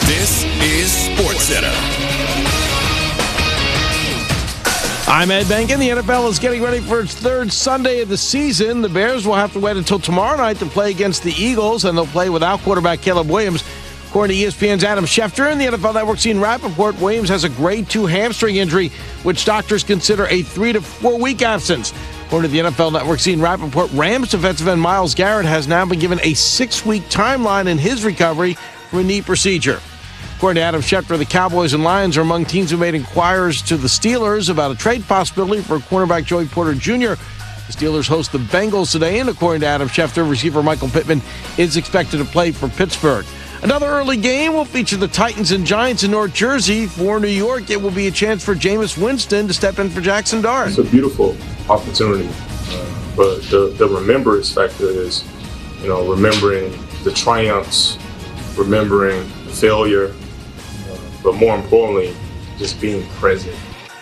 This is SportsCenter. I'm Ed Benkin. The NFL is getting ready for its third Sunday of the season. The Bears will have to wait until tomorrow night to play against the Eagles, and they'll play without quarterback Caleb Williams. According to ESPN's Adam Schefter and the NFL Network's Ian Rappaport, Williams has a grade 2 hamstring injury, which doctors consider a 3 to 4 week absence. According to the NFL Network's Ian Rappaport, Rams defensive end Myles Garrett has now been given a 6-week timeline in his recovery from a knee procedure. According to Adam Schefter, the Cowboys and Lions are among teams who made inquiries to the Steelers about a trade possibility for cornerback Joey Porter Jr. The Steelers host the Bengals today, and according to Adam Schefter, receiver Michael Pittman is expected to play for Pittsburgh. Another early game will feature the Titans and Giants in North Jersey. For New York, it will be a chance for Jameis Winston to step in for Jackson Dart. It's a beautiful opportunity, but the remembrance factor is, remembering the triumphs, remembering the failure, but more importantly, just being present.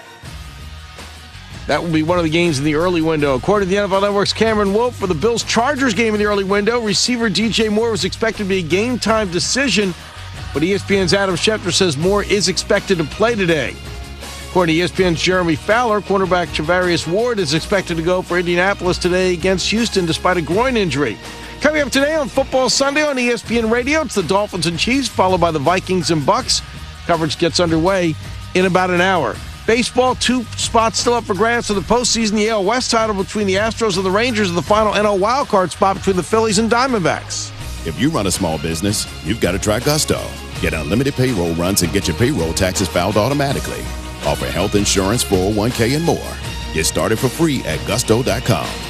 That will be one of the games in the early window. According to the NFL Network's Cameron Wolf, for the Bills-Chargers game in the early window, receiver DJ Moore was expected to be a game-time decision, but ESPN's Adam Schefter says Moore is expected to play today. According to ESPN's Jeremy Fowler, cornerback Charvarius Ward is expected to go for Indianapolis today against Houston despite a groin injury. Coming up today on Football Sunday on ESPN Radio, it's the Dolphins and Chiefs, followed by the Vikings and Bucks. Coverage gets underway in about an hour. Baseball, 2 spots still up for grabs for the postseason. The AL West title between the Astros and the Rangers, and the final NL wildcard spot between the Phillies and Diamondbacks. If you run a small business, you've got to try Gusto. Get unlimited payroll runs and get your payroll taxes filed automatically. Offer health insurance, 401k, and more. Get started for free at gusto.com.